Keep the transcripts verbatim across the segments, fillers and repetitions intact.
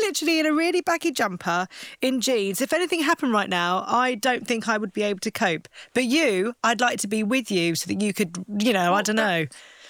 literally in a really baggy jumper, in jeans. If anything happened right now, I don't think I would be able to cope. But you, I'd like to be with you so that you could, you know, I don't know.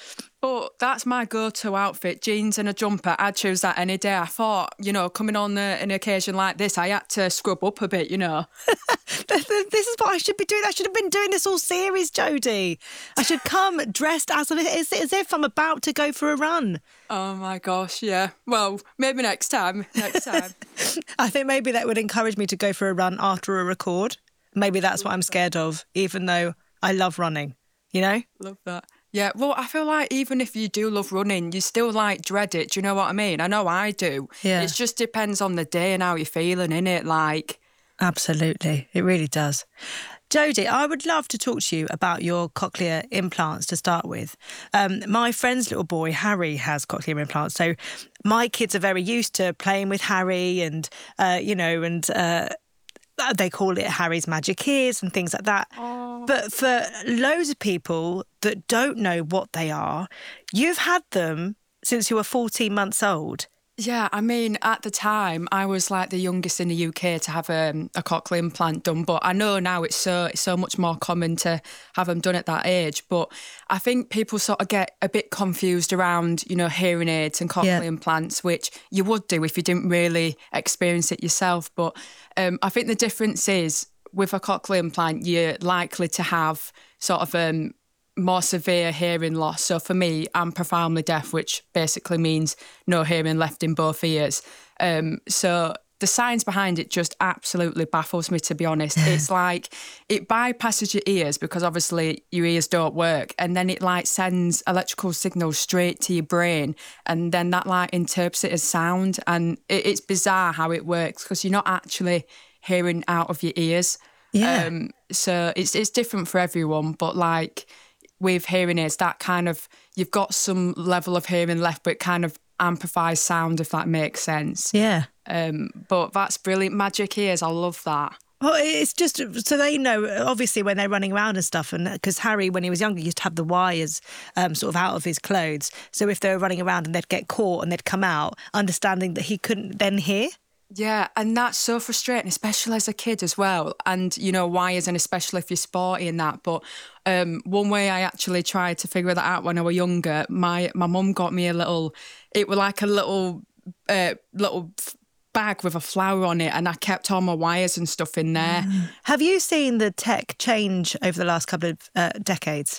But that's my go-to outfit, jeans and a jumper. I'd choose that any day. I thought, you know, coming on a, an occasion like this, I had to scrub up a bit, you know. This is what I should be doing. I should have been doing this all series, Jodie. I should come dressed as, as, as if I'm about to go for a run. Oh, my gosh, yeah. Well, maybe next time, next time. I think maybe that would encourage me to go for a run after a record. Maybe that's what I'm scared of, even though I love running, you know? Love that. Yeah, well, I feel like even if you do love running, you still, like, dread it. Do you know what I mean? I know I do. Yeah. It just depends on the day and how you're feeling, innit? Like... Absolutely. It really does. Jodie, I would love to talk to you about your cochlear implants to start with. Um, my friend's little boy, Harry, has cochlear implants. So my kids are very used to playing with Harry and, uh, you know, and... Uh, they call it Harry's Magic Ears and things like that. Aww. But for loads of people that don't know what they are, you've had them since you were fourteen months old. Yeah, I mean, at the time, I was like the youngest in the U K to have um, a cochlear implant done. But I know now it's so it's so much more common to have them done at that age. But I think people sort of get a bit confused around, you know, hearing aids and cochlear yeah. implants, which you would do if you didn't really experience it yourself. But um, I think the difference is with a cochlear implant, you're likely to have sort of... Um, more severe hearing loss. So for me, I'm profoundly deaf, which basically means no hearing left in both ears. Um, so the science behind it just absolutely baffles me, to be honest. It's like it bypasses your ears because obviously your ears don't work, and then it like sends electrical signals straight to your brain, and then that like interprets it as sound. And it, it's bizarre how it works because you're not actually hearing out of your ears. Yeah. Um, so it's it's different for everyone, but like... with hearing aids, that kind of, you've got some level of hearing left, but it kind of amplifies sound, if that makes sense. Yeah. Um, but that's brilliant. Magic Ears, I love that. Well, it's just so they know, obviously, when they're running around and stuff, and because Harry, when he was younger, used to have the wires um, sort of out of his clothes. So if they were running around and they'd get caught and they'd come out, understanding that he couldn't then hear. Yeah, and that's so frustrating, especially as a kid as well. And, you know, wires, and especially if you're sporty and that. But um, one way I actually tried to figure that out when I was younger, my my mum got me a little, it was like a little, uh, little bag with a flower on it, and I kept all my wires and stuff in there. Mm. Have you seen the tech change over the last couple of uh, decades?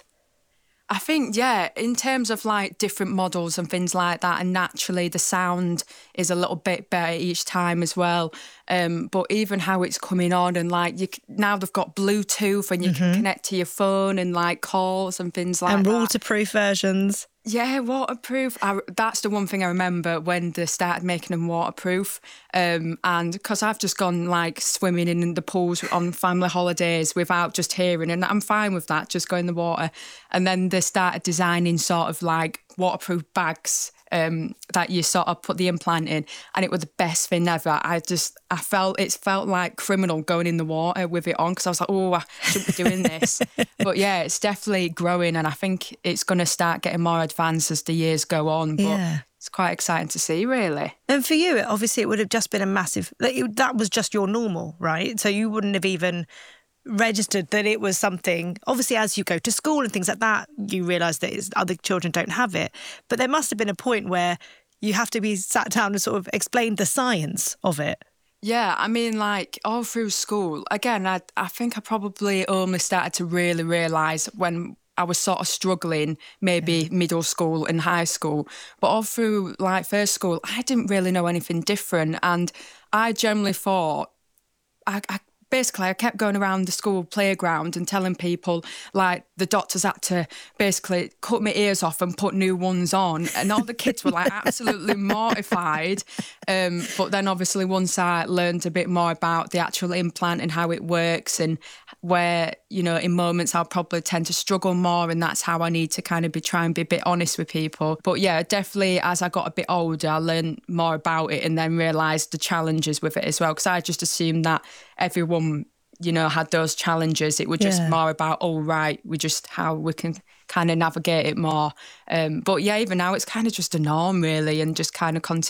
I think, yeah, in terms of like different models and things like that, and naturally the sound is a little bit better each time as well. Um, but even how it's coming on, and like you now they've got Bluetooth and you mm-hmm. can connect to your phone and like calls and things like and that. And waterproof versions. Yeah, waterproof. I, that's the one thing I remember when they started making them waterproof. Um, and because I've just gone like swimming in the pools on family holidays without just hearing, and I'm fine with that, just go in the water. And then they started designing sort of like waterproof bags um, that you sort of put the implant in, and it was the best thing ever. I just, I felt, it felt like criminal going in the water with it on, because I was like, oh, I shouldn't be doing this. But yeah, it's definitely growing, and I think it's going to start getting more advanced as the years go on. But yeah. It's quite exciting to see, really. And for you, obviously, it would have just been a massive, that was just your normal, right? So you wouldn't have even registered that it was something. Obviously, as you go to school and things like that, you realise that it's, other children don't have it. But there must have been a point where you have to be sat down and sort of explain the science of it. Yeah, I mean, like, all through school, again, I, I think I probably only started to really realise when I was sort of struggling, maybe yeah. middle school and high school. But all through, like, first school, I didn't really know anything different. And I generally thought, I, I Basically, I kept going around the school playground and telling people, like, the doctors had to basically cut my ears off and put new ones on. And all the kids were, like, absolutely mortified. Um, but then, obviously, once I learned a bit more about the actual implant and how it works, and where, you know, in moments I'll probably tend to struggle more, and that's how I need to kind of be try and be a bit honest with people. But, yeah, definitely, as I got a bit older, I learned more about it and then realised the challenges with it as well, because I just assumed that everyone, you know, had those challenges. It was just yeah. more about, oh, right, we just how we can kind of navigate it more. Um, but yeah, even now it's kind of just a norm, really, and just kind of continue